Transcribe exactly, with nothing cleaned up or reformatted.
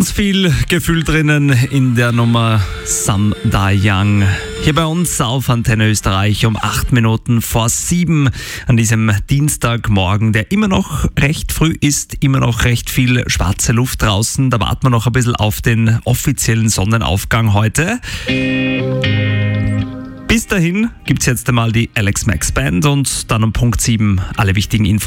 Ganz viel Gefühl drinnen in der Nummer Some Die Young. Hier bei uns auf Antenne Österreich um acht Minuten vor sieben an diesem Dienstagmorgen, der immer noch recht früh ist, immer noch recht viel schwarze Luft draußen. Da warten wir noch ein bisschen auf den offiziellen Sonnenaufgang heute. Bis dahin gibt's jetzt einmal die Alex Max Band und dann um Punkt sieben alle wichtigen Infos.